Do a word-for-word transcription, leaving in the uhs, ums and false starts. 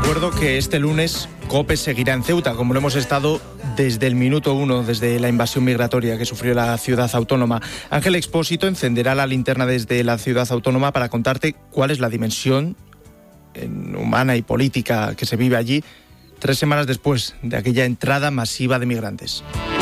recuerdo que este lunes COPE seguirá en Ceuta, como lo hemos estado desde el minuto uno, desde la invasión migratoria que sufrió la ciudad autónoma. Ángel Expósito encenderá la linterna desde la ciudad autónoma para contarte cuál es la dimensión humana y política que se vive allí tres semanas después de aquella entrada masiva de migrantes.